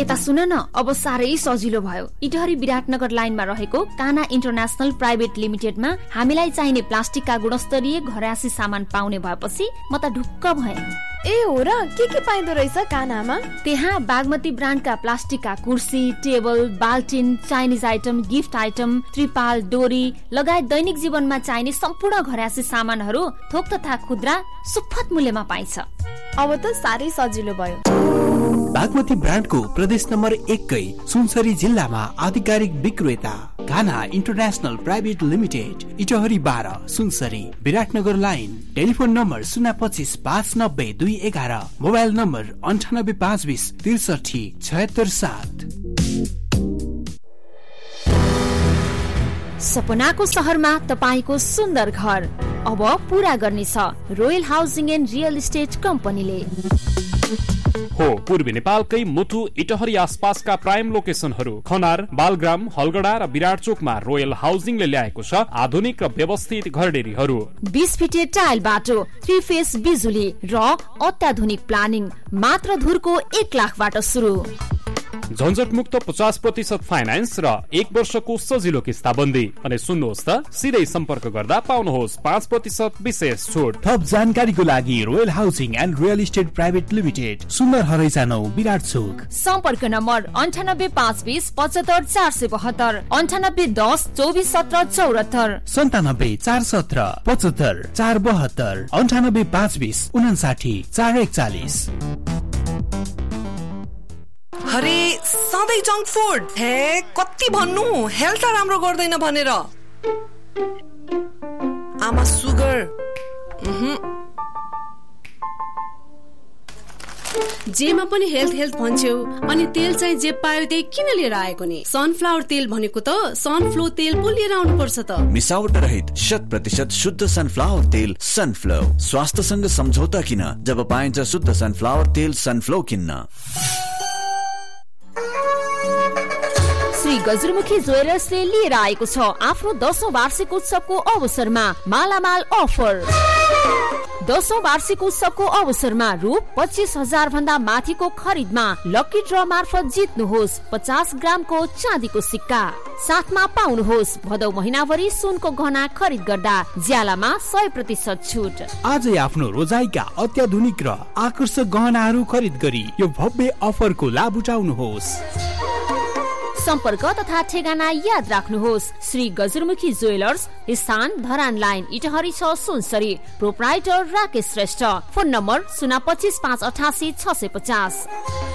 यता सुन न, अब साह्रै सजिलो भयो। इटहरी विराटनगर लाइनमा रहेको काना इन्टरनेशनल प्राइभेट लिमिटेडमा हामीलाई चाहिने प्लास्टिकका गुणस्तरीय घरायसी सामान पाउने भएपछि म त ढुक्क भएँ। ए हो र, के पाइदो रहेछ कानामा? त्यहाँ बागमती ब्रान्डका प्लास्टिकका कुर्सी, table, बाल्टिन, Chinese item, gift item, त्रिपाल, डोरी लगायत दैनिक जीवनमा चाहिने सम्पूर्ण घरायसी सामानहरू थोक तथा खुद्रा सुपथ मूल्यमा पाइन्छ। अब त साह्रै सजिलो भयो। बागमती ब्रान्डको प्रदेश नम्बर 1 सुनसरी जिल्लामा आधिकारिक विक्रेता काना international private limited, Itahari 12 Sunsari, Biratnagar line. Telephone number 025-590-211, mobile number 98-520-63-76-7। सपनाको सहरमा तपाईको सुन्दर घर अब पूरा गर्ने छ royal housing and real estate कम्पनीले। हो पूर्वी नेपालकै मुटु इटहरी आसपासका प्राइम लोकेसनहरू खनार, बालग्राम, हलगडा र विराटचोकमा रोयल हाउसिङले ल्याएको छ आधुनिक र व्यवस्थित घरडेरीहरू। 20 फिटे टाइल बाटो, 3 फेस बिजुली र अत्याधुनिक प्लानिङ मात्र धुरको 1 लाखबाट सुरु। झन्झट मुक्त 50% फाइनान्स र 1 वर्षको सजिलो किस्ताबन्दी। अनि सुन्नुहोस् त, सिधै सम्पर्क गर्दा पाउनुहोस् 5% विशेष छुट। थप जानकारीको लागि royal housing and real estate private limited, सुन्दर हरैसा 9 विराटचोक। सम्पर्क नम्बर 98-520-75-472, 98-10-24-17-74, 97-417-75-472, 98-520-59-441। अरे सधैँ जङ्क फुड, हे कति भन्नु, हेल्थ राम्रो गर्दैन भनेर। आमा सुगर, जेमा पनि हेल्थ भन्छौ, अनि तेल चाहिँ जे पायो त्यही किन लिएर आएको नि? सनफ्लावर तेल भनेको त सनफ्लो तेल पो लिएर आउनु पर्छ त। मिसावट रहित 100% शुद्ध सनफ्लावर तेल सनफ्लो। स्वास्थ्यसँग सम्झौता किन जब पाइन्छ शुद्ध सनफ्लावर तेल सनफ्लो किन्न। श्री गजुरमुखी ज्वेलर्सले लिएर आएको छ आफ्नो 10औं वार्षिक उत्सवको अवसरमा मालामाल अफर। 10औं वार्षिक उत्सवको अवसरमा रु 25,000 भन्दा माथिको खरिदमा लकी ड्र मार्फत जित्नुहोस् 50 ग्रामको चाँदीको सिक्का। साथमा पाउनुहोस् भदौ महिनाभरि सुनको गहना खरिद गर्दा ज्यालामा 100% छुट। आजै आफ्नो रोजाइका अत्याधुनिक र आकर्षक गहनाहरू खरिद गरी यो भव्य अफरको लाभ उठाउनुहोस्। सम्पर्क तथा ठेगाना याद राख्नुहोस्। श्री गजुरमुखी ज्वेलर्स, स्थान Dharan line, Itahari 6 Sunsari. Proprietor Rakesh Shrestha. Phone number 025-588-650।